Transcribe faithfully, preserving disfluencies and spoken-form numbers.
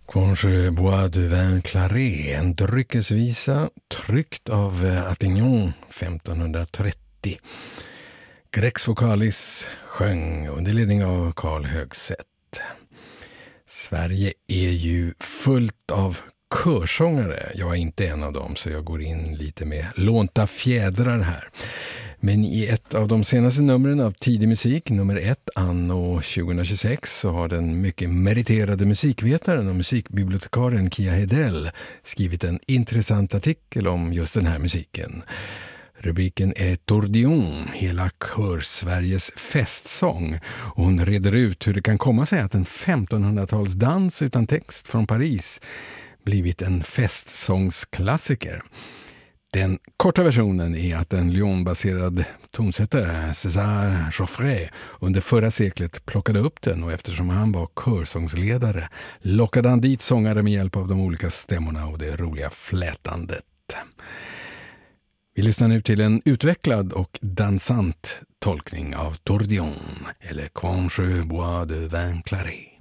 Conche Bois de Vin Claré, en dryckesvisa tryckt av Attignon femtonhundratrettio. Grex Vocalis sjöng under ledning av Carl Högsätt. Sverige är ju fullt av körsångare. Jag är inte en av dem, så jag går in lite med lånta fjädrar här. Men i ett av de senaste numren av Tidig musik, nummer ett, anno tjugohundratjugosex, så har den mycket meriterade musikvetaren och musikbibliotekarien Kia Hedell skrivit en intressant artikel om just den här musiken. Rubriken är Tourbillon, hela kör-Sveriges festsång. Och hon reder ut hur det kan komma sig att en femtonhundratalsdans utan text från Paris blivit en festsångsklassiker. Den korta versionen är att en Lyon-baserad tonsättare, César Joffre, under förra seklet plockade upp den, och eftersom han var körsångsledare lockade han dit sångare med hjälp av de olika stämmorna och det roliga flätandet. Vi lyssnar nu till en utvecklad och dansant tolkning av Tourbillon, eller Quand je bois de vin claré.